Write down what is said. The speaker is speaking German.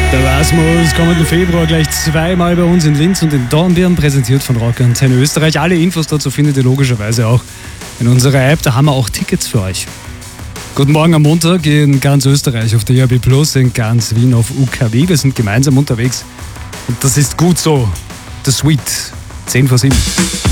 Der Rasmus kommenden Februar gleich zweimal bei uns in Linz und in Dornbirn, präsentiert von Rock Antenne Österreich. Alle Infos dazu findet ihr logischerweise auch in unserer App. Da haben wir auch Tickets für euch. Guten Morgen am Montag in ganz Österreich auf der ERB Plus, in ganz Wien auf UKW. Wir sind gemeinsam unterwegs und das ist gut so. The Sweet, 10 vor 7.